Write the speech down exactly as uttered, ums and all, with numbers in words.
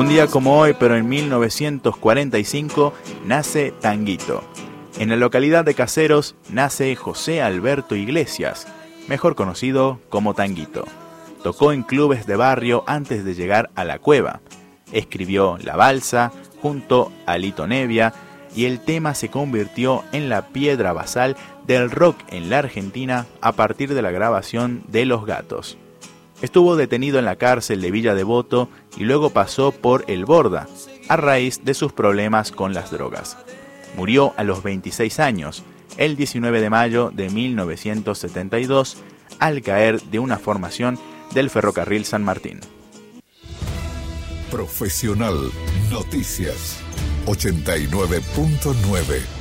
Un día como hoy, pero en mil novecientos cuarenta y cinco, nace Tanguito. En la localidad de Caseros nace José Alberto Iglesias, mejor conocido como Tanguito. Tocó en clubes de barrio antes de llegar a La Cueva. Escribió La Balsa junto a Lito Nevia y el tema se convirtió en la piedra basal del rock en la Argentina a partir de la grabación de Los Gatos. Estuvo detenido en la cárcel de Villa Devoto y luego pasó por El Borda, a raíz de sus problemas con las drogas. Murió a los veintiséis años, el diecinueve de mayo de mil novecientos setenta y dos, al caer de una formación del ferrocarril San Martín. Profesional Noticias ochenta y nueve punto nueve.